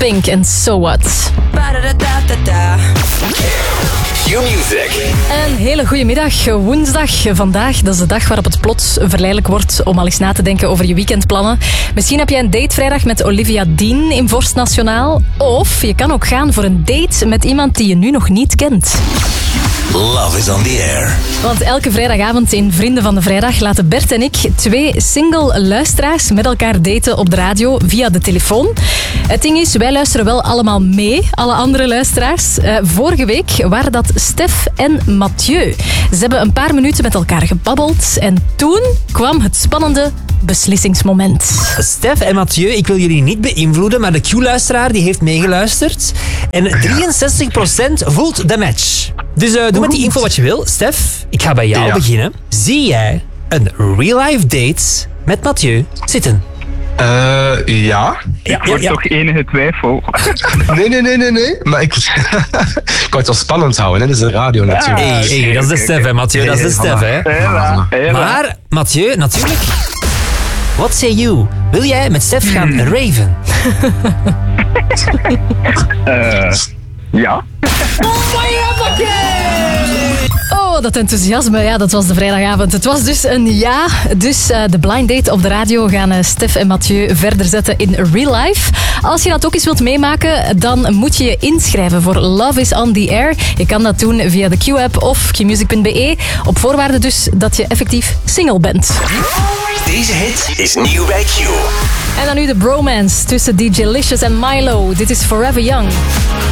Pink en So What. Q-Music. Een hele goede middag. Woensdag vandaag, dat is de dag waarop het plots verleidelijk wordt om al eens na te denken over je weekendplannen. Misschien heb jij een date vrijdag met Olivia Dean in Vorst Nationaal. Of je kan ook gaan voor een date met iemand die je nu nog niet kent. Love is on the air. Want elke vrijdagavond in Vrienden van de Vrijdag laten Bert en ik 2 single luisteraars met elkaar daten op de radio via de telefoon. Het ding is, wij luisteren wel allemaal mee, alle andere luisteraars. Vorige week waren dat Stef en Mathieu. Ze hebben een paar minuten met elkaar gebabbeld en toen kwam het spannende beslissingsmoment. Stef en Mathieu, ik wil jullie niet beïnvloeden, maar de Q-luisteraar die heeft meegeluisterd. En 63% voelt de match. Dus doe met die info wat je wil. Stef, ik ga bij jou beginnen. Zie jij een real-life date met Mathieu zitten? Ja. Ik word toch enige twijfel. Nee. Maar ik kan het wel spannend houden, hè? Dat is de radio natuurlijk. Hey, dat is de Stef, hè, Mathieu. Dat is de Stef, hè. Maar, Mathieu, natuurlijk... What say you? Wil jij met Stef gaan raven? Ja. Oh, dat enthousiasme, ja, dat was de vrijdagavond. Het was dus een ja. Dus de blind date op de radio gaan Stef en Mathieu verder zetten in real life. Als je dat ook eens wilt meemaken, dan moet je je inschrijven voor Love is on the Air. Je kan dat doen via de Q-app of qmusic.be. Op voorwaarde dus dat je effectief single bent. Deze hit is nieuw bij Q. En dan nu de bromance tussen DJ Licious en Milo. Dit is Forever Young.